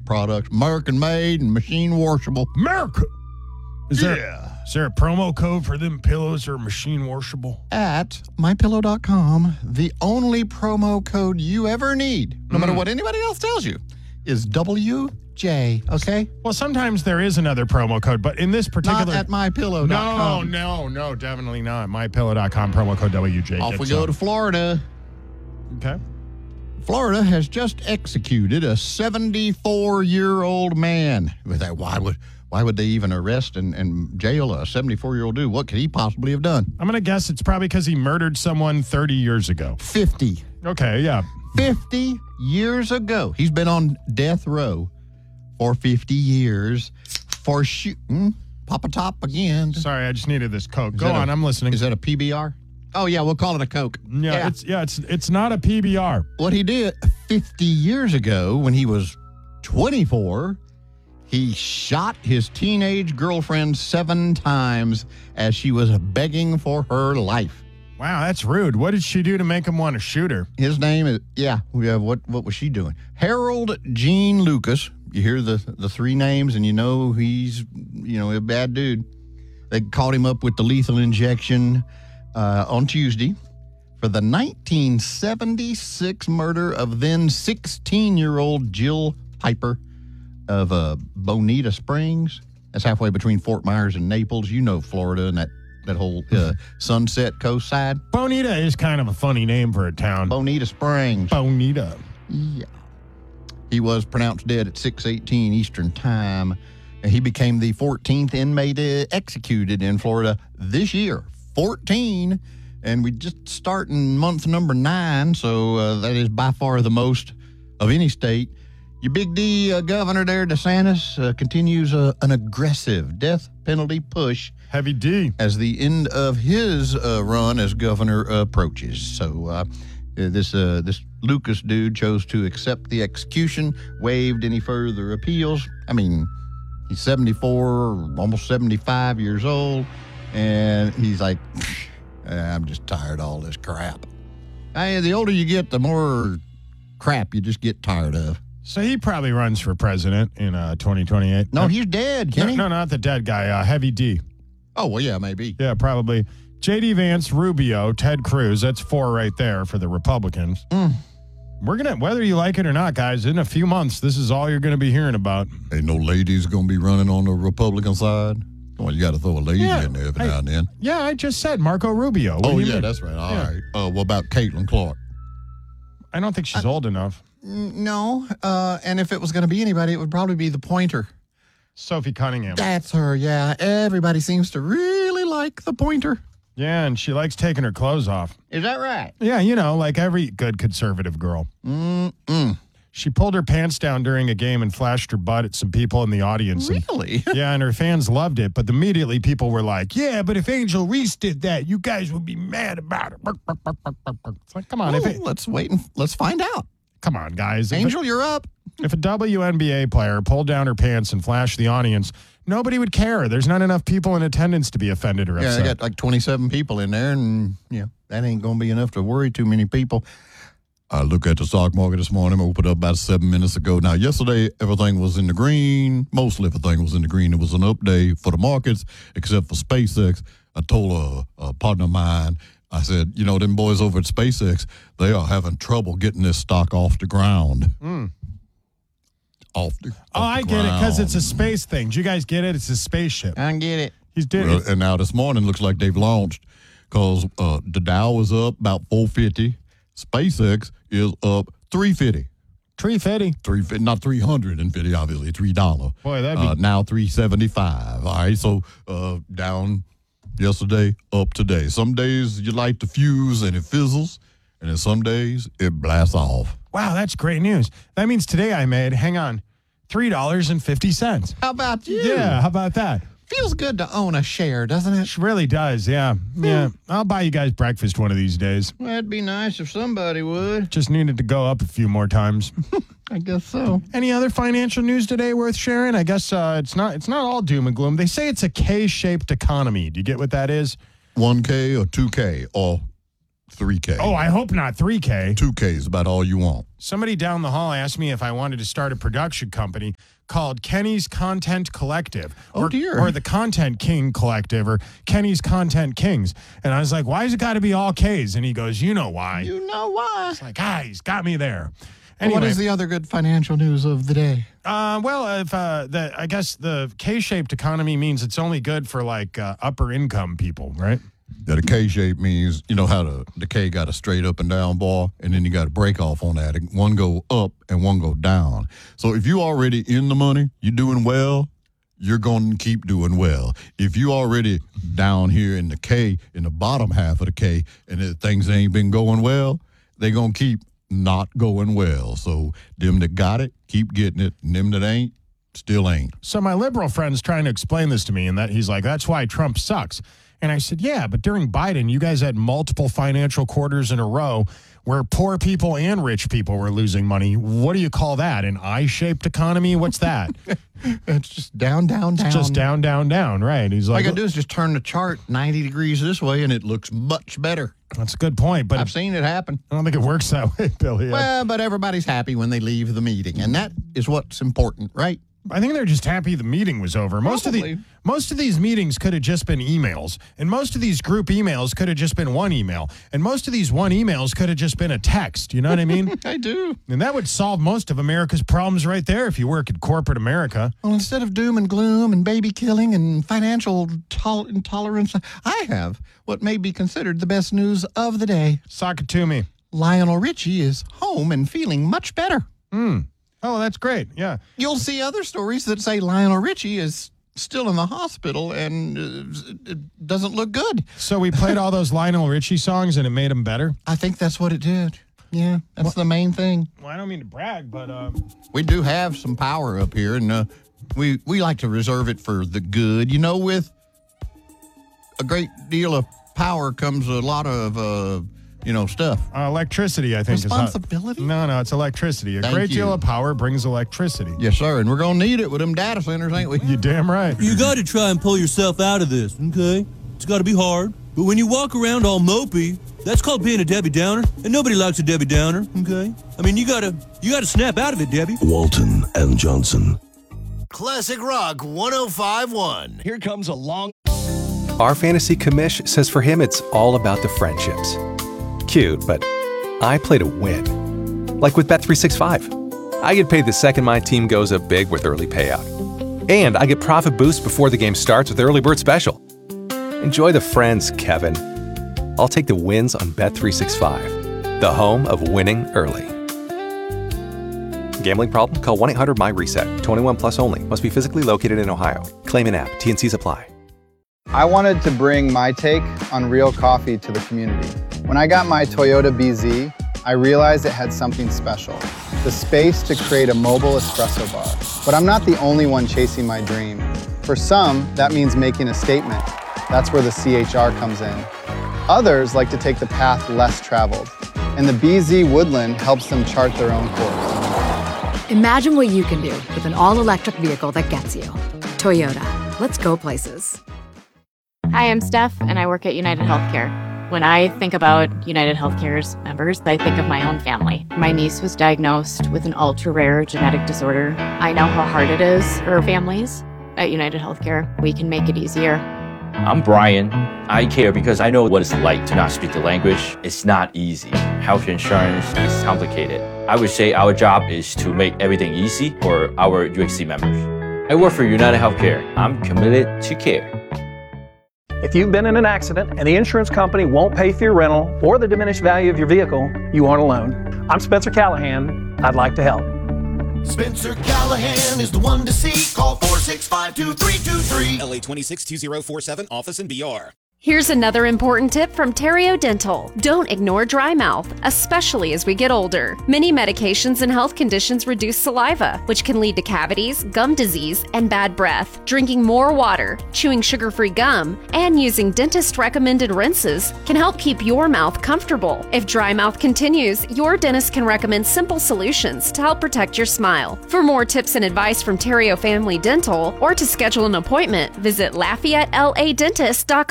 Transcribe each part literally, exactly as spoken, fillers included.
products, American made and machine washable. America. Is yeah. there is there a promo code for them pillows or machine washable? At my pillow dot com, the only promo code you ever need, no mm. matter what anybody else tells you, is W J, okay? Well, sometimes there is another promo code, but in this particular... Not at my pillow dot com. No, no, no, definitely not. my pillow dot com, promo code W J. Off we go some. to Florida. Okay. Florida has just executed a seventy-four-year-old man. Why would why would they even arrest and, and jail a seventy-four-year-old dude? What could he possibly have done? I'm going to guess it's probably because he murdered someone thirty years ago. fifty. Okay, yeah. fifty years ago. He's been on death row for fifty years for shooting Papa Top again. Sorry, I just needed this Coke. Is Go on, a, I'm listening. Is that a P B R? Oh, yeah, we'll call it a Coke. Yeah, yeah. it's yeah, it's it's not a P B R. What he did fifty years ago when he was twenty-four, he shot his teenage girlfriend seven times as she was begging for her life. Wow, that's rude. What did she do to make him want to shoot her? His name is, yeah, we have, what what was she doing? Harold Gene Lucas. You hear the, the three names and you know he's, you know, a bad dude. They caught him up with the lethal injection uh, on Tuesday for the nineteen seventy-six murder of then sixteen-year-old Jill Piper of uh, Bonita Springs. That's halfway between Fort Myers and Naples. You know Florida and that that whole uh, Sunset Coast side. Bonita is kind of a funny name for a town. Bonita Springs. Bonita. Yeah. He was pronounced dead at six eighteen Eastern Time. And he became the fourteenth inmate uh, executed in Florida this year. fourteen. And we just start in month number nine, so uh, that is by far the most of any state. Your Big D uh, governor there, DeSantis, uh, continues uh, an aggressive death penalty push. Heavy D. As the end of his uh, run as governor approaches. So uh, this uh, this Lucas dude chose to accept the execution, waived any further appeals. I mean, he's seventy-four, almost seventy-five years old, and he's like, I'm just tired of all this crap. Hey, the older you get, the more crap you just get tired of. So he probably runs for president in uh, twenty twenty-eight. No, he's dead, Kenny. No, no, not the dead guy. Uh, Heavy D. Oh, well, yeah, maybe. Yeah, probably. J D Vance, Rubio, Ted Cruz. That's four right there for the Republicans. Mm. We're going to, whether you like it or not, guys, in a few months, this is all you're going to be hearing about. Ain't no ladies going to be running on the Republican side? Well, you got to throw a lady yeah, in there every I, now and then. Yeah, I just said Marco Rubio. What oh, yeah, mean? That's right. All yeah. right. Uh, what about Caitlin Clark? I don't think she's I, old enough. No. Uh, and if it was going to be anybody, it would probably be the pointer. Sophie Cunningham. That's her, yeah. Everybody seems to really like the pointer. Yeah, and she likes taking her clothes off. Is that right? Yeah, you know, like every good conservative girl. Mm-mm. She pulled her pants down during a game and flashed her butt at some people in the audience. Really? And, yeah, and her fans loved it, but immediately people were like, yeah, but if Angel Reese did that, you guys would be mad about it. It's like, come on. Well, if it, let's wait and let's find out. Come on, guys. Angel, it, you're up. If a W N B A player pulled down her pants and flashed the audience, nobody would care. There's not enough people in attendance to be offended or yeah, upset. Yeah, they got like twenty-seven people in there, and yeah, that ain't going to be enough to worry too many people. I look at the stock market this morning. I opened up about seven minutes ago. Now, yesterday, everything was in the green. Mostly everything was in the green. It was an up day for the markets, except for SpaceX. I told a, a partner of mine, I said, you know, them boys over at SpaceX, they are having trouble getting this stock off the ground. Mm. Off the, off oh, I the get ground. it, because it's a space thing. Do you guys get it? It's a spaceship. I get it. He's did well, it. And now this morning looks like they've launched, because uh, the Dow was up about four fifty. SpaceX is up three fifty. three fifty. three fifty, not three hundred fifty, obviously, three dollars. Boy, that'd be... Uh, now three seventy-five. All right, so uh, down yesterday, up today. Some days you light the fuse and it fizzles, and then some days it blasts off. Wow, that's great news. That means today I made, hang on, three dollars and fifty cents. How about you? Yeah, how about that? Feels good to own a share, doesn't it? It really does, yeah. Yeah. I'll buy you guys breakfast one of these days. Well, that'd be nice if somebody would. Just needed to go up a few more times. I guess so. Any other financial news today worth sharing? I guess uh, it's not it's not all doom and gloom. They say it's a K-shaped economy. Do you get what that is? one K or two K or three K. Oh, I hope not three K. two K is about all you want. Somebody down the hall asked me if I wanted to start a production company called Kenny's Content Collective. Oh, or, dear. Or the Content King Collective or Kenny's Content Kings. And I was like, why has it got to be all K's? And he goes, you know why. You know why. It's like, ah, he's got me there. Well, Anyway, what is the other good financial news of the day? uh, well, if uh, the I guess the K-shaped economy means it's only good for like uh, upper income people, right? That a K shape means, you know how the, the K got a straight up and down bar, and then you got a break off on that. One go up and one go down. So if you already in the money, you're doing well, you're going to keep doing well. If you already down here in the K, in the bottom half of the K, and if things ain't been going well, they going to keep not going well. So them that got it, keep getting it, and them that ain't, still ain't. So my liberal friend's trying to explain this to me, and that he's like, that's why Trump sucks. And I said, yeah, but during Biden, you guys had multiple financial quarters in a row where poor people and rich people were losing money. What do you call that? An I-shaped economy? What's that? It's just down, down, down. It's just down, down, down, right? He's All like, I got to do is just turn the chart ninety degrees this way, and it looks much better. that's a good point, but I've seen it happen. I don't think it works that way, Billy. Well, but everybody's happy when they leave the meeting, and that is what's important, right? I think they're just happy the meeting was over. Most of the Probably. most of these meetings could have just been emails, and most of these group emails could have just been one email, and most of these one emails could have just been a text. You know what I mean? I do. And that would solve most of America's problems right there if you work in corporate America. Well, instead of doom and gloom and baby killing and financial tol- intolerance, I have what may be considered the best news of the day. Sock it to me. Lionel Richie is home and feeling much better. Hmm. Oh, that's great. Yeah. You'll see other stories that say Lionel Richie is still in the hospital and uh, it doesn't look good. So we played all those Lionel Richie songs and it made him better? I think that's what it did. Yeah, that's the main thing. Well, I don't mean to brag, but uh, We do have some power up here, and uh, we, we like to reserve it for the good. You know, with a great deal of power comes a lot of, uh, you know, stuff. uh, electricity, I think. Responsibility? Is not, no, no, it's electricity. A Thank great deal you. of power brings electricity. Yes, sir, and we're going to need it with them data centers, ain't we? You damn right. You got to try and pull yourself out of this, okay? It's got to be hard. But when you walk around all mopey, that's called being a Debbie Downer, and nobody likes a Debbie Downer, okay? I mean, you got to you got to snap out of it, Debbie. Walton and Johnson. Classic Rock one oh five point one. Here comes a long... Our fantasy commish says for him it's all about the friendships. Cute, but I play to win. Like with Bet three sixty-five. I get paid the second my team goes up big with early payout. And I get profit boost before the game starts with Early Bird Special. Enjoy the friends, Kevin. I'll take the wins on Bet three sixty-five, the home of winning early. Gambling problem? Call one eight hundred my reset. twenty-one plus only. Must be physically located in Ohio. Claim in app. T N Cs apply. I wanted to bring my take on real coffee to the community. When I got my Toyota B Z, I realized it had something special, the space to create a mobile espresso bar. But I'm not the only one chasing my dream. For some, that means making a statement. That's where the C H R comes in. Others like to take the path less traveled, and the B Z Woodland helps them chart their own course. Imagine what you can do with an all-electric vehicle that gets you. Toyota. Let's go places. Hi, I'm Steph, and I work at United Healthcare. When I think about United Healthcare's members, I think of my own family. My niece was diagnosed with an ultra-rare genetic disorder. I know how hard it is for families. At United Healthcare, we can make it easier. I'm Brian. I care because I know what it's like to not speak the language. It's not easy. Health insurance is complicated. I would say our job is to make everything easy for our U H C members. I work for United Healthcare. I'm committed to care. If you've been in an accident and the insurance company won't pay for your rental or the diminished value of your vehicle, you aren't alone. I'm Spencer Callahan. I'd like to help. Spencer Callahan is the one to see. Call four six five, two three two three. L A twenty-six two zero four seven, office in B R. Here's another important tip from Terrio Dental. Don't ignore dry mouth, especially as we get older. Many medications and health conditions reduce saliva, which can lead to cavities, gum disease, and bad breath. Drinking more water, chewing sugar-free gum, and using dentist-recommended rinses can help keep your mouth comfortable. If dry mouth continues, your dentist can recommend simple solutions to help protect your smile. For more tips and advice from Terrio Family Dental, or to schedule an appointment, visit Lafayette L A Dentist dot com. The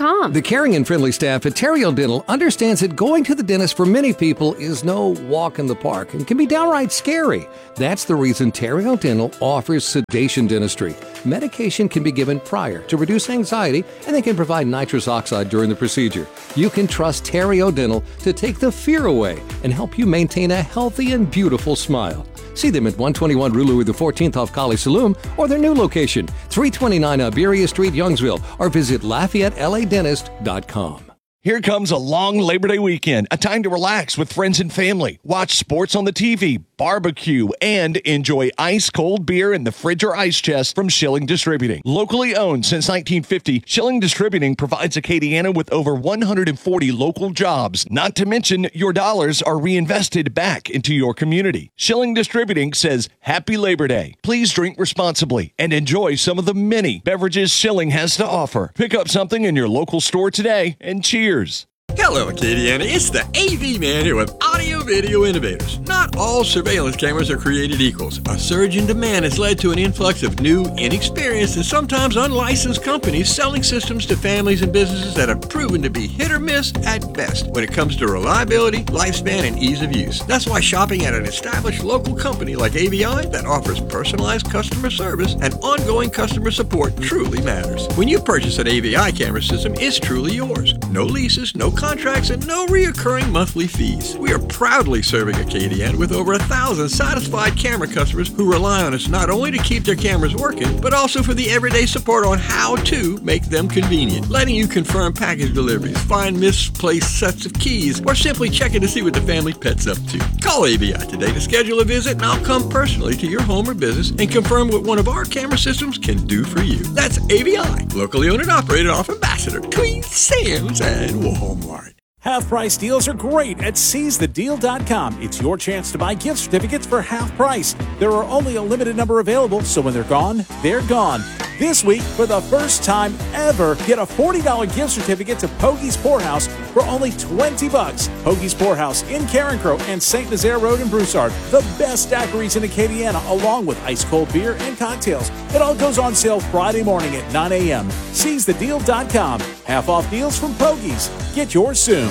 caring and friendly staff at Terrio Dental understands that going to the dentist for many people is no walk in the park and can be downright scary. That's the reason Terrio Dental offers sedation dentistry. Medication can be given prior to reduce anxiety, and they can provide nitrous oxide during the procedure. You can trust Terrio Dental to take the fear away and help you maintain a healthy and beautiful smile. See them at one twenty-one Rue Louis the fourteenth off College Saloon or their new location, three twenty-nine Iberia Street, Youngsville, or visit Lafayette L A Dentist dot com. Here comes a long Labor Day weekend, a time to relax with friends and family, watch sports on the T V, barbecue, and enjoy ice-cold beer in the fridge or ice chest from Schilling Distributing. Locally owned since nineteen fifty, Schilling Distributing provides Acadiana with over one hundred forty local jobs. Not to mention, your dollars are reinvested back into your community. Schilling Distributing says, Happy Labor Day. Please drink responsibly and enjoy some of the many beverages Schilling has to offer. Pick up something in your local store today, and cheers. Hello, Acadiana. It's the A V Man here with Audio Video Innovators. Not all surveillance cameras are created equals. A surge in demand has led to an influx of new, inexperienced, and sometimes unlicensed companies selling systems to families and businesses that have proven to be hit or miss at best when it comes to reliability, lifespan, and ease of use. That's why shopping at an established local company like A V I that offers personalized customer service and ongoing customer support truly matters. When you purchase an A V I camera system, it's truly yours. No leases, no contracts, and no reoccurring monthly fees. We are proudly serving Acadiana with over a thousand satisfied camera customers who rely on us not only to keep their cameras working, but also for the everyday support on how to make them convenient, letting you confirm package deliveries, find misplaced sets of keys, or simply checking to see what the family pet's up to. Call A V I today to schedule a visit, and I'll come personally to your home or business and confirm what one of our camera systems can do for you. That's A V I, locally owned and operated off Ambassador, between Sam's and Walmart. Half price deals are great at seize the deal dot com. It's your chance to buy gift certificates for half price. There are only a limited number available, so when they're gone, they're gone. This week, for the first time ever, get a forty dollars gift certificate to Pogies Poorhouse for only twenty bucks. Pogies Poorhouse in Carencro and Saint Nazaire Road in Broussard. The best daiquiris in Acadiana, along with ice-cold beer and cocktails. It all goes on sale Friday morning at nine a.m. seize the deal dot com. Half off deals from Pogies. Get yours soon.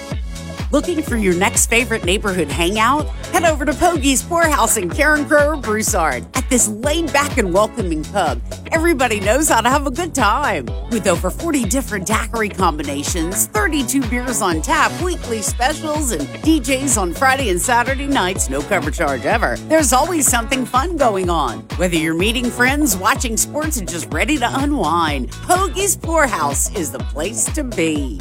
Looking for your next favorite neighborhood hangout? Head over to Pogies Poorhouse in Carencro, Broussard. At this laid-back and welcoming pub, everybody knows how to have a good time. With over forty different daiquiri combinations, thirty-two beers on tap, weekly specials, and D Js on Friday and Saturday nights, no cover charge ever, there's always something fun going on. Whether you're meeting friends, watching sports, and just ready to unwind, Pogies Poorhouse is the place to be.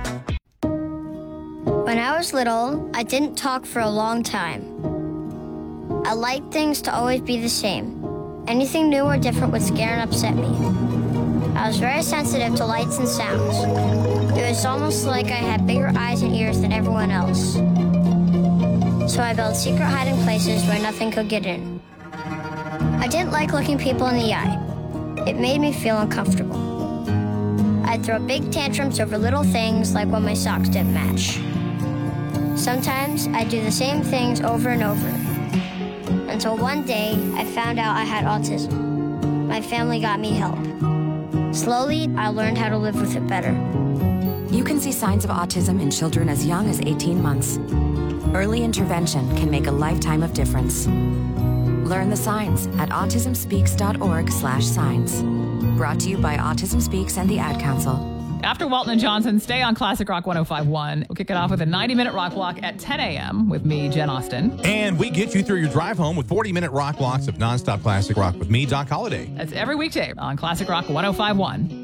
When I was little, I didn't talk for a long time. I liked things to always be the same. Anything new or different would scare and upset me. I was very sensitive to lights and sounds. It was almost like I had bigger eyes and ears than everyone else. So I built secret hiding places where nothing could get in. I didn't like looking people in the eye. It made me feel uncomfortable. I'd throw big tantrums over little things like when my socks didn't match. Sometimes I'd do the same things over and over. Until one day, I found out I had autism. My family got me help. Slowly, I learned how to live with it better. You can see signs of autism in children as young as eighteen months. Early intervention can make a lifetime of difference. Learn the signs at autism speaks dot org slash signs. Brought to you by Autism Speaks and the Ad Council. After Walton and Johnson, stay on Classic Rock one oh five point one. We'll kick it off with a ninety-minute rock block at ten a.m. with me, Jen Austen. And we get you through your drive home with forty-minute rock blocks of nonstop classic rock with me, Doc Holliday. That's every weekday on Classic Rock one oh five point one.